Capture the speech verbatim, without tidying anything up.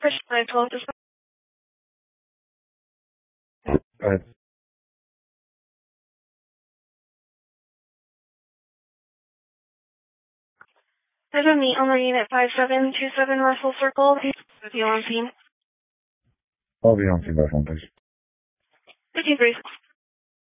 Push five twelve to Go ahead. There's a meet on the unit five seven two seven Russell Circle. With you on scene. I'll be on scene by phone, please. fifteen three.